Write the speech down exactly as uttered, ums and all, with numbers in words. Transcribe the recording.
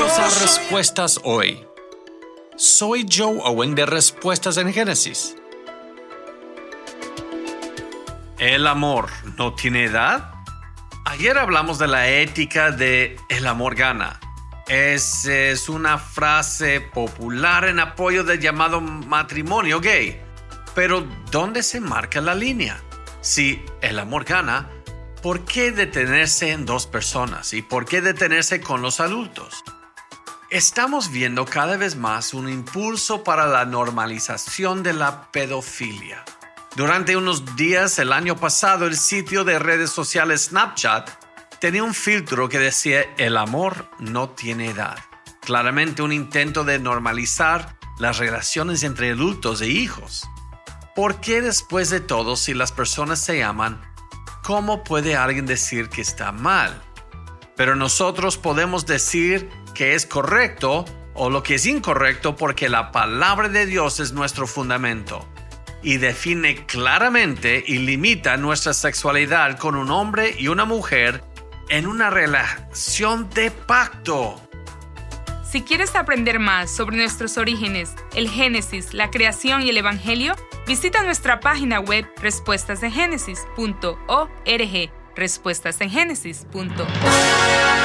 Bienvenidos a Respuestas Hoy. Soy Joe Owen de Respuestas en Génesis. ¿El amor no tiene edad? Ayer hablamos de la ética de el amor gana. Es, es una frase popular en apoyo del llamado matrimonio gay. Pero ¿dónde se marca la línea? Si el amor gana, ¿por qué detenerse en dos personas? ¿Y por qué detenerse con los adultos? Estamos viendo cada vez más un impulso para la normalización de la pedofilia. Durante unos días el año pasado, el sitio de redes sociales Snapchat tenía un filtro que decía el amor no tiene edad. Claramente un intento de normalizar las relaciones entre adultos e hijos. ¿Por qué después de todo, si las personas se aman, cómo puede alguien decir que está mal? Pero nosotros podemos decir que es correcto o lo que es incorrecto porque la palabra de Dios es nuestro fundamento y define claramente y limita nuestra sexualidad con un hombre y una mujer en una relación de pacto. Si quieres aprender más sobre nuestros orígenes, el Génesis, la creación y el Evangelio, visita nuestra página web respuestas en génesis punto org, respuestas en génesis punto org.